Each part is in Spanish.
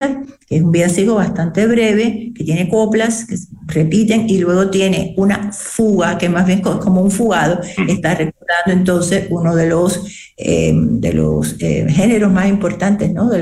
María, que es un villancico bastante breve, que tiene coplas que se repiten, y luego tiene una fuga, que más bien es como un fugado, está recordando entonces uno de los géneros más importantes, ¿no?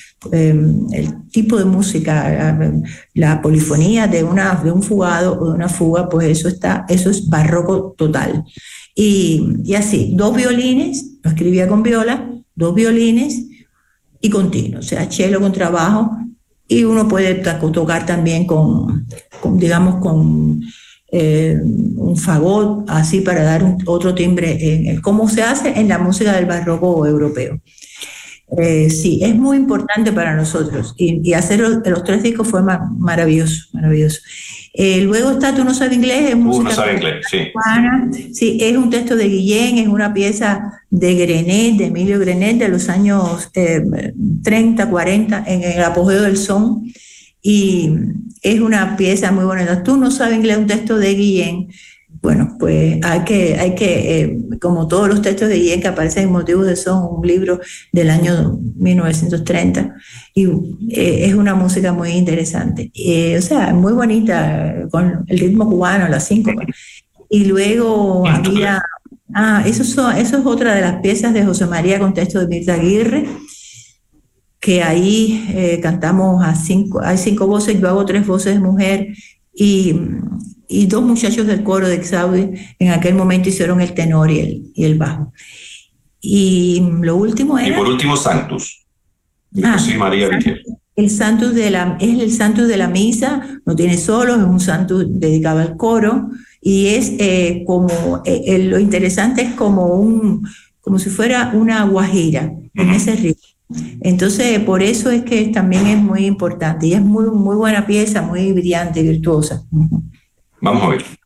El tipo de música, la polifonía de un fugado o de una fuga, pues eso es barroco total. Y así, dos violines, lo escribía con viola, dos violines y continuo, o sea, cello con trabajo, y uno puede tocar también digamos, con un fagot, así para dar otro timbre, como se hace en la música del barroco europeo. Sí, es muy importante para nosotros, y hacer los tres discos fue maravilloso, maravilloso. Luego está Tú no sabes inglés, es música No sabe inglés, sí. cubana. Sí, es un texto de Guillén, es una pieza de Grenet, de Emilio Grenet, de los años 30, 40, en el apogeo del son, y es una pieza muy bonita. Tú no sabes inglés, un texto de Guillén. Bueno, pues como todos los textos de Guillén que aparecen en Motivos de Son, un libro del año 1930, y es una música muy interesante, o sea, muy bonita, con el ritmo cubano, la síncopa. Y luego había, eso es otra de las piezas de José María con texto de Mirta Aguirre, que ahí cantamos hay cinco voces, yo hago tres voces de mujer, y dos muchachos del coro de Xavi en aquel momento hicieron el tenor y el bajo. Y lo último era... Y por último, Sanctus, de José María Viquer. Es el Sanctus de la misa, no tiene solos, es un Sanctus dedicado al coro, y es lo interesante es como si fuera una guajira, en ese ritmo. Entonces, por eso es que también es muy importante, y es muy, muy buena pieza, muy brillante, virtuosa. Vamos a ver.